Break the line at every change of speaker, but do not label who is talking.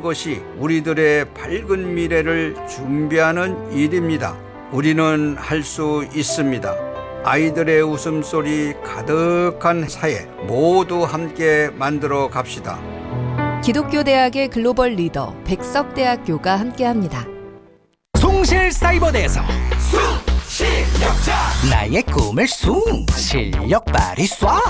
것이 우리들의 밝은 미래를 준비하는 일입니다. 우리는 할 수 있습니다. 아이들의 웃음소리 가득한 사회 모두 함께 만들어 갑시다.
기독교 대학의 글로벌 리더 백석대학교가 함께합니다.
숭실사이버대에서 숭실력자 나의 꿈을 숭 실력 발휘 쏴